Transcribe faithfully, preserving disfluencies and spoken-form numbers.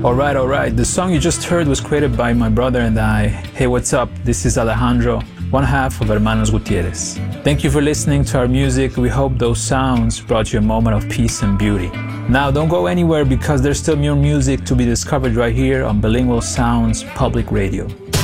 Alright, alright, the song you just heard was created by my brother and I. Hey, what's up? This is Alejandro, one half of Hermanos Gutierrez. Thank you for listening to our music. We hope those sounds brought you a moment of peace and beauty. Now, don't go anywhere because there's still more music to be discovered right here on Bilingual Sounds Public Radio.